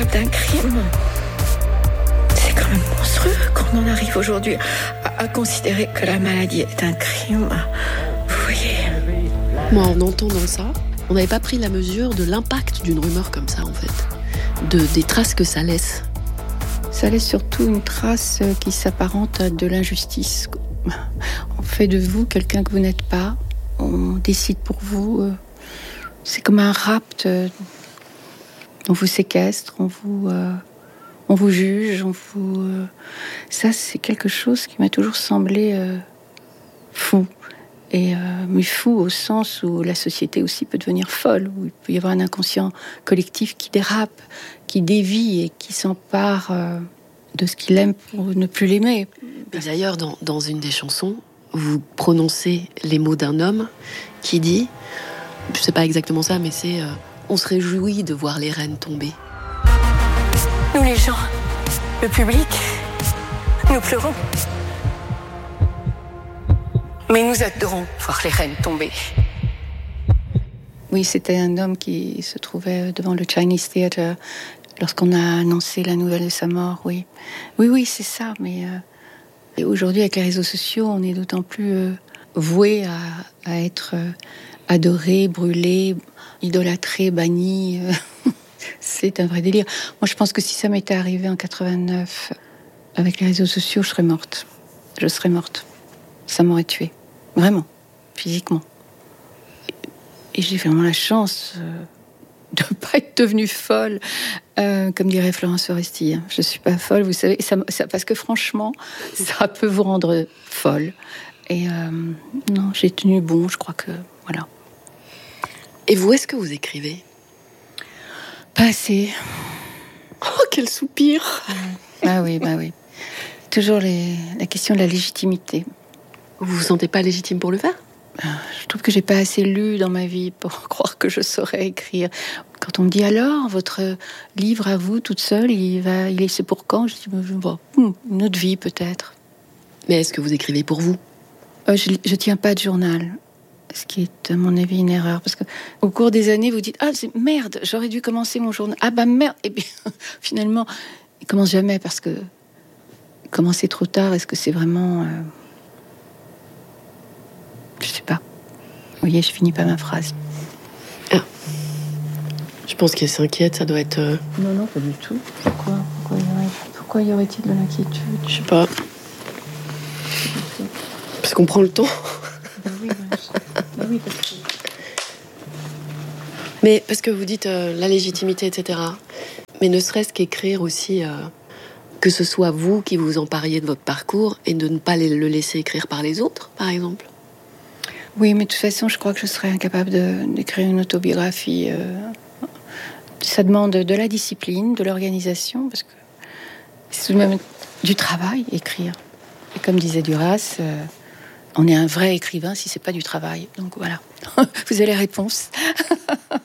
d'un crime. C'est quand même monstrueux qu'on en arrive aujourd'hui à considérer que la maladie est un crime. Vous voyez ? Moi, en entendant ça, on n'avait pas pris la mesure de l'impact d'une rumeur comme ça, en fait. Des traces que ça laisse. Ça laisse surtout une trace qui s'apparente à de l'injustice. On fait de vous quelqu'un que vous n'êtes pas. On décide pour vous. C'est comme un rapt. On vous séquestre, on vous juge, ça, c'est quelque chose qui m'a toujours semblé fou. Mais fou au sens où la société aussi peut devenir folle, où il peut y avoir un inconscient collectif qui dérape, qui dévie et qui s'empare de ce qu'il aime pour ne plus l'aimer. Et d'ailleurs, dans une des chansons, vous prononcez les mots d'un homme qui dit, je sais pas exactement ça, mais c'est on se réjouit de voir les reines tomber. Nous les gens, le public, nous pleurons. Mais nous adorons voir les reines tomber. Oui, c'était un homme qui se trouvait devant le Chinese Theatre lorsqu'on a annoncé la nouvelle de sa mort, oui. Oui, c'est ça, mais et aujourd'hui, avec les réseaux sociaux, on est d'autant plus voué à être adoré, brûlé, idolâtré, banni. C'est un vrai délire. Moi, je pense que si ça m'était arrivé en 89, avec les réseaux sociaux, je serais morte. Je serais morte. Ça m'aurait tuée. Vraiment. Physiquement. Et j'ai vraiment la chance de ne pas être devenue folle, comme dirait Florence Foresti. Je ne suis pas folle, vous savez, ça, parce que franchement, ça peut vous rendre folle. Et non, j'ai tenu bon, je crois que... Voilà. Et vous, est-ce que vous écrivez ? Pas assez. Oh, quel soupir ! Bah oui. Toujours la question de la légitimité. Vous vous sentez pas légitime pour le faire ? Je trouve que j'ai pas assez lu dans ma vie pour croire que je saurais écrire. Quand on me dit alors, votre livre à vous, toute seule, c'est pour quand ? Je dis, une autre vie peut-être. Mais est-ce que vous écrivez pour vous ? Je tiens pas de journal. Ce qui est, à mon avis, une erreur. Parce qu'au cours des années, vous dites « Ah, c'est merde, j'aurais dû commencer mon journal. Ah bah merde !» Et bien, finalement, il commence jamais parce que commencer trop tard, est-ce que c'est vraiment... Je sais pas. Vous voyez, je finis pas ma phrase. Ah. Je pense qu'elle s'inquiète, ça doit être... Non, pas du tout. Pourquoi y aurait-il de l'inquiétude ? Je sais pas. Parce qu'on prend le temps. Oui, parce que... Mais parce que vous dites la légitimité, etc. Mais ne serait-ce qu'écrire aussi, que ce soit vous qui vous empariez de votre parcours et de ne pas le laisser écrire par les autres, par exemple. Oui, mais de toute façon, je crois que je serais incapable d'écrire une autobiographie. Ça demande de la discipline, de l'organisation, parce que c'est tout de même du travail, écrire. Et comme disait Duras... on est un vrai écrivain si c'est pas du travail. Donc voilà, vous avez les réponses.